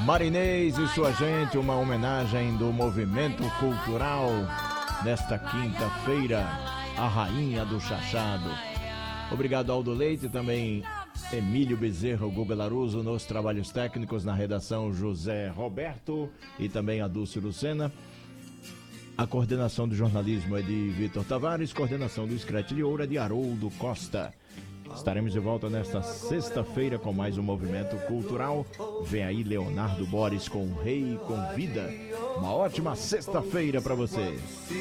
Marinês e sua gente, uma homenagem do movimento cultural nesta quinta-feira, a rainha do chachado. Obrigado, Aldo Leite, também Emílio Bezerra, o Guga Laruso, nos trabalhos técnicos, na redação José Roberto e também a Dulce Lucena. A coordenação do jornalismo é de Vitor Tavares, coordenação do Scratch de Ouro é de Haroldo Costa. Estaremos de volta nesta sexta-feira com mais um movimento cultural. Vem aí Leonardo Boris com Rei Convida. Uma ótima sexta-feira para você.